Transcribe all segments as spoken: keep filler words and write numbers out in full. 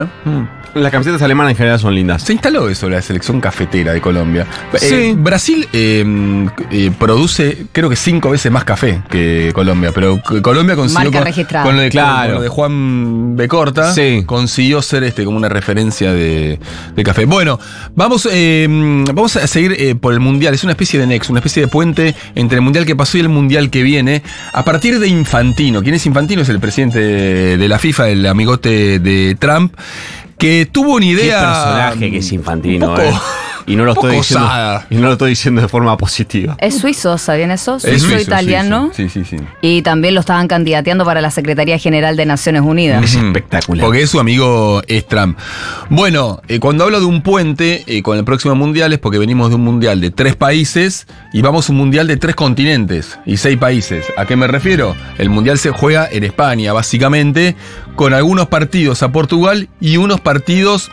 Mm. Las camisetas alemanas en general son lindas. Se instaló eso, la selección cafetera de Colombia. Sí. Eh, Brasil eh, eh, produce, creo que cinco veces más café que Colombia, pero Colombia consiguió. Marca con, registrada. Con lo de, Claro. con lo de Juan Becorta, Sí. consiguió ser este como una referencia de, de café. Bueno, vamos, eh, vamos a seguir eh, por el Mundial. Es una especie de nexo, una especie de puente entre el Mundial que pasó y el Mundial que viene. A partir de Infantino. ¿Quién es Infantino? Es el presidente de, de la FIFA, el amigote de Trump, que tuvo una idea. Qué personaje que es Infantino, un poco- eh. Y no lo un poco estoy diciendo. osada. Y no lo estoy diciendo de forma positiva. Es suizo, ¿sabían eso? Es Suizo suizo, italiano. Sí, sí, sí. sí. Y también lo estaban candidateando para la Secretaría General de Naciones Unidas. Es Ujú. espectacular. Porque es su amigo es Trump. Bueno, eh, cuando hablo de un puente eh, con el próximo mundial es porque venimos de un mundial de tres países y vamos a un mundial de tres continentes y seis países. ¿A qué me refiero? El mundial se juega en España, básicamente, con algunos partidos a Portugal y unos partidos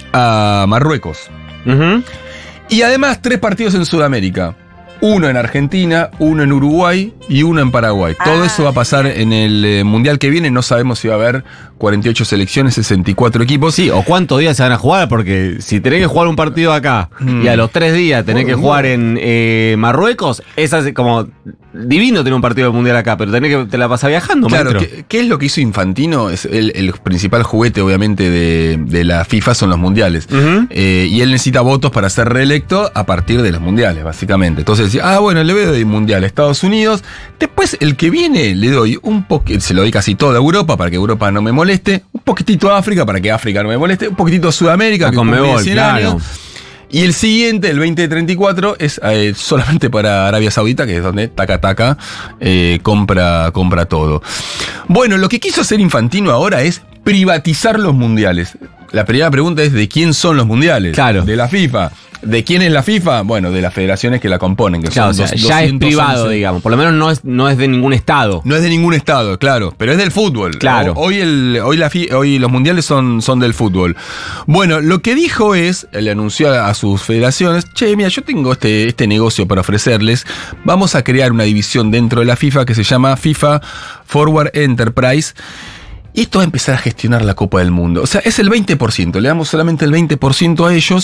a Marruecos. Ujú. Y además tres partidos en Sudamérica. Uno en Argentina, uno en Uruguay y uno en Paraguay. Todo eso va a pasar en el eh, Mundial que viene. No sabemos si va a haber cuarenta y ocho selecciones, sesenta y cuatro equipos. Sí, o cuántos días se van a jugar, porque si tenés que jugar un partido acá Mm. y a los tres días tenés que Bueno, jugar en eh, Marruecos, es así como divino tener un partido del Mundial acá, pero tenés que te la pasar viajando, Claro, maestro. ¿qué, qué es lo que hizo Infantino? Es el, el principal juguete, obviamente, de, de la FIFA son los mundiales. Ujú. Eh, y él necesita votos para ser reelecto a partir de los mundiales, básicamente. Entonces decía, ah, bueno, le doy mundial a Estados Unidos. Después, el que viene, le doy un poquito, se lo doy casi todo a Europa para que Europa no me moleste. Un poquitito a África para que África no me moleste. Un poquitito a Sudamérica, A que cumple Conmebol, cien claro. años. Y el siguiente, el veinte treinta y cuatro, es eh, solamente para Arabia Saudita, que es donde taca taca eh, compra, compra todo. Bueno, lo que quiso hacer Infantino ahora es privatizar los mundiales. La primera pregunta es: ¿de quién son los mundiales? Claro. De la FIFA. ¿De quién es la FIFA? Bueno, de las federaciones que la componen, que Claro, o son sea, dos- ya es doscientos once. privado, digamos. Por lo menos no es, no es de ningún estado. No es de ningún estado, claro, pero es del fútbol. Claro. Hoy, el, hoy, la, fi- hoy los mundiales son, son del fútbol. Bueno, lo que dijo es, le anunció a, a sus federaciones: che, mira, yo tengo este, este negocio para ofrecerles. Vamos a crear una división dentro de la FIFA que se llama FIFA Forward Enterprise. Y esto va a empezar a gestionar la Copa del Mundo. O sea, es el veinte por ciento. Le damos solamente el veinte por ciento a ellos.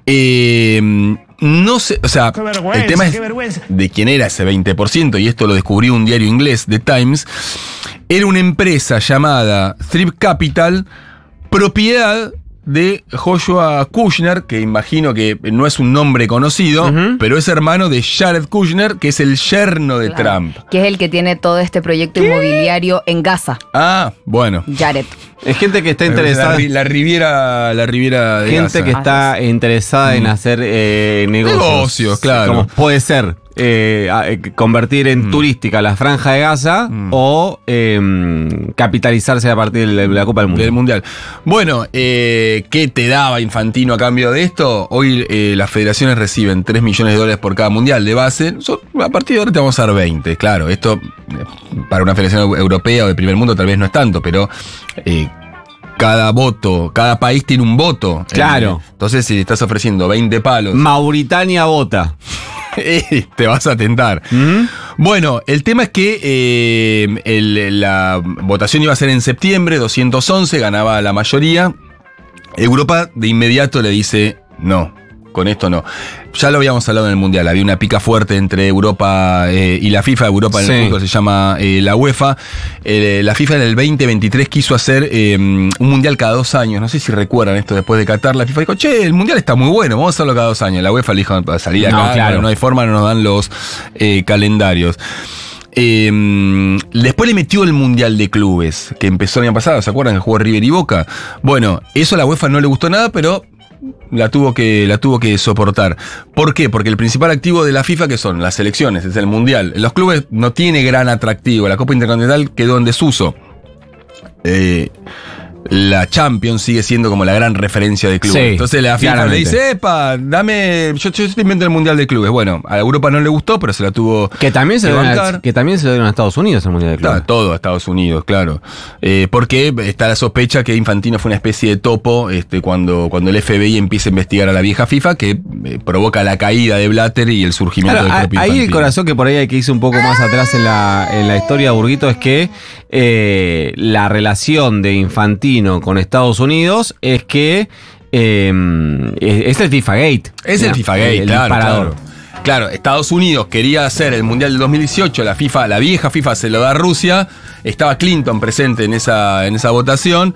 Eh, no sé, o sea, el tema es de quién era ese veinte por ciento. Y esto lo descubrió un diario inglés, The Times. Era una empresa llamada Thrift Capital, propiedad de Joshua Kushner, que imagino que no es un nombre conocido, Ujú. pero es hermano de Jared Kushner, que es el yerno de Claro. Trump. Que es el que tiene todo este proyecto inmobiliario en Gaza, Ah, bueno. Jared. Es gente que está La, interesada. ri- la Riviera, la Riviera de Gente Gaza. que está interesada en hacer eh, negocios. Negocios, claro. Como puede ser eh, a- eh, convertir en Mm. turística la Franja de Gaza Mm. o eh, capitalizarse a partir de la Copa del Mundo. Del Mundial. Bueno, eh, ¿qué te daba Infantino a cambio de esto? Hoy eh, las federaciones reciben tres millones de dólares por cada mundial de base. So- a partir de ahora te vamos a dar veinte. Claro, esto eh, para una federación europea o de primer mundo tal vez no es tanto, pero eh, cada voto, cada país tiene un voto. Claro. Eh, entonces, si le estás ofreciendo veinte palos, Mauritania vota. eh, te vas a tentar. Ujú. Bueno, el tema es que eh, el- la votación iba a ser en septiembre, doscientos once, ganaba la mayoría. Europa de inmediato le dice no. Con esto no. Ya lo habíamos hablado en el Mundial. Había una pica fuerte entre Europa eh, y la FIFA. Europa en Sí. el fútbol se llama eh, la UEFA. Eh, la FIFA en el veinte veintitrés quiso hacer eh, un Mundial cada dos años. No sé si recuerdan esto después de Qatar. La FIFA dijo, che, el Mundial está muy bueno, vamos a hacerlo cada dos años. La UEFA le dijo, para salir acá, No, claro. no, no hay forma, no nos dan los eh, calendarios. Eh, después le metió el Mundial de Clubes, que empezó el año pasado, ¿se acuerdan que jugó River y Boca? Bueno, eso a la UEFA no le gustó nada, pero la tuvo que, la tuvo que soportar. ¿Por qué? Porque el principal activo de la FIFA, que son las selecciones, es el Mundial. Los clubes no tiene gran atractivo, la Copa Intercontinental quedó en desuso. Eh... La Champions sigue siendo como la gran referencia de clubes. Sí, Entonces la FIFA claramente. le dice, epa, dame, yo, yo estoy invento el Mundial de Clubes. Bueno, a Europa no le gustó, pero se la tuvo Que también se que lo dieron a, bancar. que también se lo dieron a Estados Unidos el Mundial de Clubes. Está todo a Estados Unidos, claro. Eh, porque está la sospecha que Infantino fue una especie de topo este, cuando, cuando el F B I empieza a investigar a la vieja FIFA, que eh, provoca la caída de Blatter y el surgimiento Claro, del propio ahí Infantino. el corazón que por ahí hay que irse un poco más atrás en la, en la historia de Burguito es que eh, la relación de Infantino argentino con Estados Unidos es que eh, es el FIFA Gate. Es el FIFA Gate, claro, claro. Claro, Estados Unidos quería hacer el Mundial del dos mil dieciocho, la FIFA, la vieja FIFA se lo da a Rusia, estaba Clinton presente en esa, en esa votación.